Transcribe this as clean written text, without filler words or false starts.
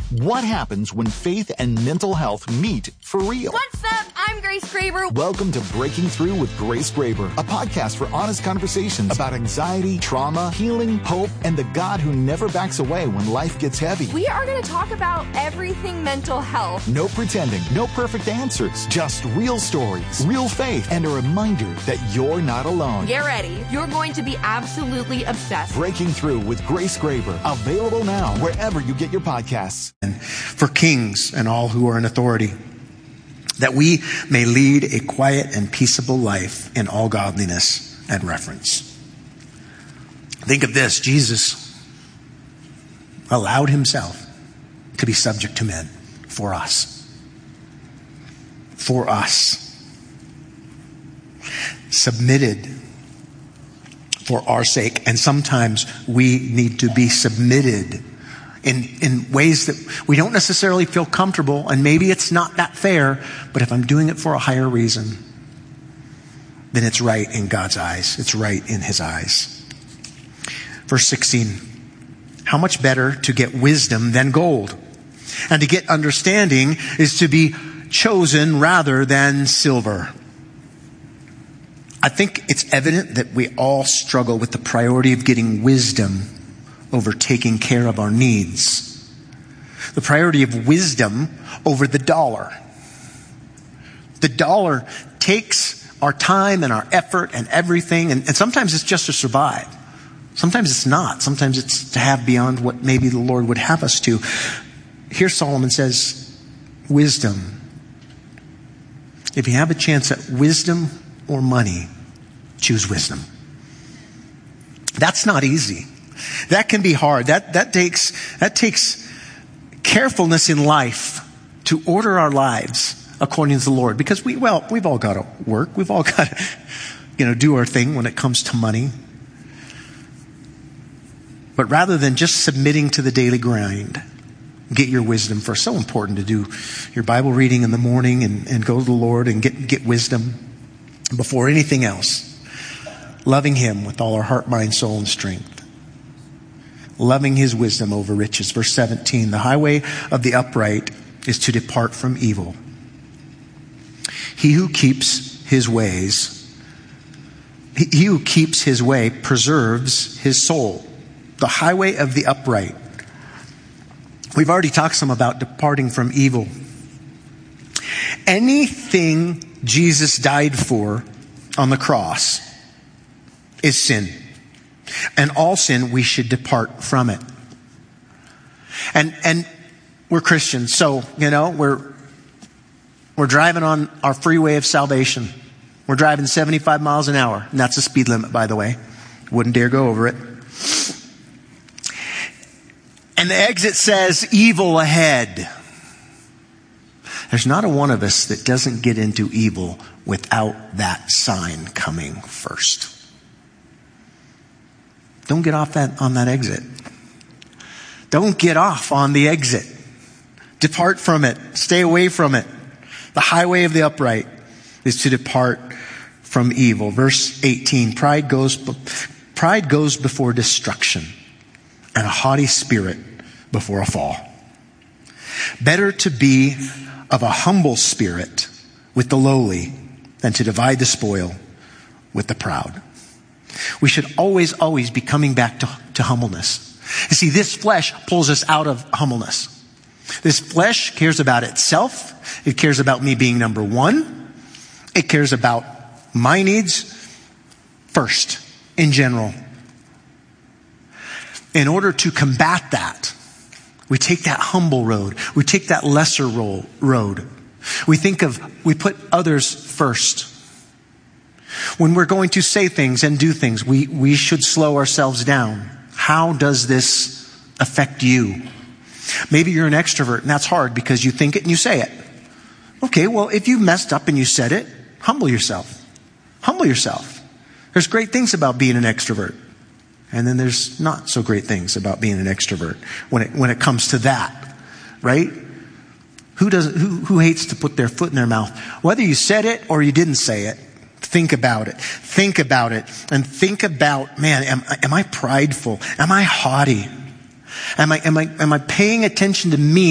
What happens when faith and mental health meet for real? What's up? I'm Grace Graber. Welcome to Breaking Through with Grace Graber, a podcast for honest conversations about anxiety, trauma, healing, hope, and the God who never backs away when life gets heavy. We are going to talk about everything mental health. No pretending, no perfect answers, just real stories, real faith, and a reminder that you're not alone. Get ready. You're going to be absolutely obsessed. Breaking Through with Grace Graber, available now wherever you get your podcasts. For kings and all who are in authority, that we may lead a quiet and peaceable life in all godliness and reverence. Think of this. Jesus allowed himself to be subject to men for us. For us. Submitted for our sake. And sometimes we need to be submitted in ways that we don't necessarily feel comfortable, and maybe it's not that fair, but if I'm doing it for a higher reason, then it's right in God's eyes. It's right in his eyes. Verse 16, how much better to get wisdom than gold, and to get understanding is to be chosen rather than silver. I think it's evident that we all struggle with the priority of getting wisdom over taking care of our needs. The priority of wisdom over the dollar. The dollar takes our time and our effort and everything, and sometimes it's just to survive. Sometimes it's not. Sometimes it's to have beyond what maybe the Lord would have us to. Here Solomon says, wisdom. If you have a chance at wisdom or money, choose wisdom. That's not easy. That can be hard. That takes carefulness in life to order our lives according to the Lord. Because we've all got to work. We've all got to, do our thing when it comes to money. But rather than just submitting to the daily grind, get your wisdom first. So important to do your Bible reading in the morning and go to the Lord and get wisdom before anything else. Loving him with all our heart, mind, soul, and strength. Loving his wisdom over riches. Verse 17, the highway of the upright is to depart from evil. He who keeps his way preserves his soul. The highway of the upright. We've already talked some about departing from evil. Anything Jesus died for on the cross is sin. And all sin, we should depart from it. And we're Christians, so, we're driving on our freeway of salvation. We're driving 75 miles an hour. And that's the speed limit, by the way. Wouldn't dare go over it. And the exit says, evil ahead. There's not a one of us that doesn't get into evil without that sign coming first. Don't get off on that exit. Don't get off on the exit. Depart from it. Stay away from it. The highway of the upright is to depart from evil. Verse 18, pride goes before destruction, and a haughty spirit before a fall. Better to be of a humble spirit with the lowly than to divide the spoil with the proud. We should always be coming back to humbleness. You see, this flesh pulls us out of humbleness. This flesh cares about itself. It cares about me being number one. It cares about my needs first, in general. In order to combat that, we take that humble road. We take that lesser road. We put others first. When we're going to say things and do things, we should slow ourselves down. How does this affect you? Maybe you're an extrovert and that's hard because you think it and you say it. Okay, well, if you messed up and you said it, humble yourself. Humble yourself. There's great things about being an extrovert. And then there's not so great things about being an extrovert when it comes to that, right? Who hates to put their foot in their mouth? Whether you said it or you didn't say it, think about it. Think about it. And think about, man, am I prideful? Am I haughty? Am I paying attention to me